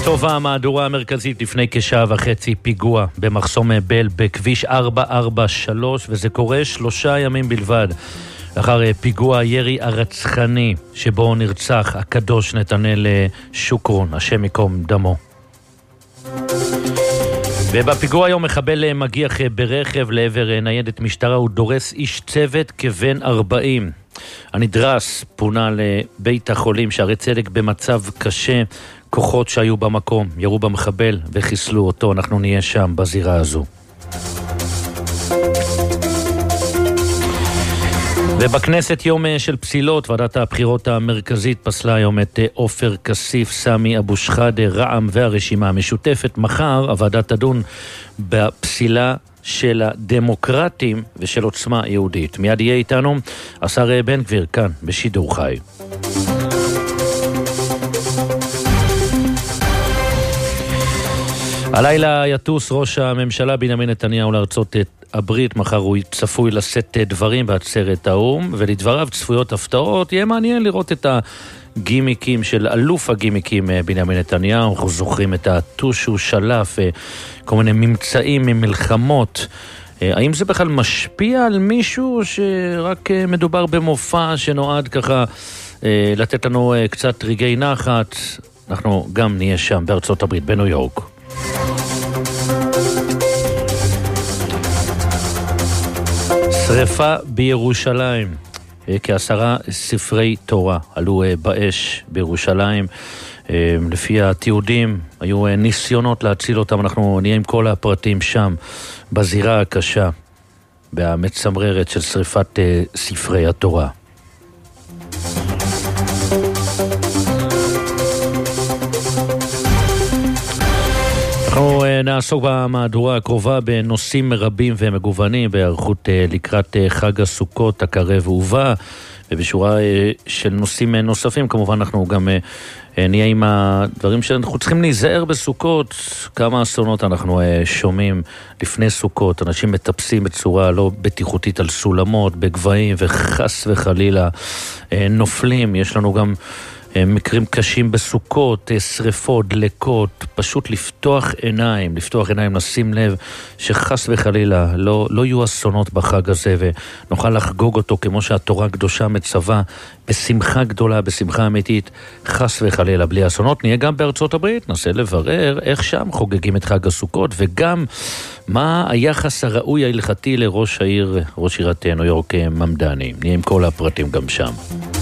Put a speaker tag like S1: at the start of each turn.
S1: ערב טוב. המהדורה המרכזית לפני כשעה וחצי, פיגוע במחסום בל בכביש 443, וזה קורה 3 ימים בלבד לאחר פיגוע ירי הרצחני שבו נרצח הקדוש נתנאל שוקרון, השם ייקום דמו. ובפיגוע היום מחבל מגיח ברכב לעבר ניידת משטרה, הוא דורס איש צוות כבן 40. הנדרס פונה לבית החולים שערי צדק במצב קשה. כוחות שהיו במקום ירו במחבל וחיסלו אותו. אנחנו נהיה שם בזירה הזו. ובכנסת יום של פסילות, ועדת הבחירות המרכזית פסלה היום את עופר כסיף, סמי אבו שחאדה, רע"מ והרשימה המשותפת. מחר הוועדה תדון בפסילה של הדמוקרטים ושל עוצמה יהודית. מיד יהיה איתנו השר בן גביר כאן בשידור חי. הלילה יטוס ראש הממשלה בנימין נתניהו לארצות הברית. מחר הוא צפוי לשאת דברים בעצרת האו"ם, ולדבריו צפויות הפתעות. יהיה מעניין לראות את הגימיקים של אלוף הגימיקים בנימין נתניהו. אנחנו זוכרים את הטוש שהוא שלף, כל מיני ממצאים ממלחמות. האם זה בכלל משפיע על מישהו שרק מדובר במופע שנועד ככה לתת לנו קצת רגעי נחת? אנחנו גם נהיה שם בארצות הברית, בניו יורק. שריפה בירושלים, כ10 ספרי תורה עלו באש בירושלים. לפי התיעודים היו ניסיונות להציל אותם. אנחנו נהיה עם כל הפרטים שם בזירה הקשה והמצמררת של שריפת ספרי התורה. אנחנו נעסוק במהדורה הקרובה בנושאים רבים ומגוונים, בהיערכות לקראת חג הסוכות הקרב ובא, ובשורה של נושאים נוספים. כמובן אנחנו גם נהיה עם הדברים שאנחנו צריכים להיזהר בסוכות. כמה אסונות אנחנו שומעים לפני סוכות, אנשים מטפסים בצורה לא בטיחותית על סולמות, בגבהים, וחס וחלילה נופלים. יש לנו גם מקרים קשים בסוכות, שריפות, דלקות. פשוט לפתוח עיניים, לשים לב שחס וחלילה לא יהיו אסונות בחג הזה, ונוכל לחגוג אותו כמו שהתורה הקדושה מצווה, בשמחה גדולה, בשמחה אמיתית, חס וחלילה בלי אסונות. נהיה גם בארצות הברית, ננסה לברר איך שם חוגגים את חג הסוכות, וגם מה היחס הראוי ההלכתי לראש עירת ניו יורק ממדני. נהיה עם כל הפרטים גם שם.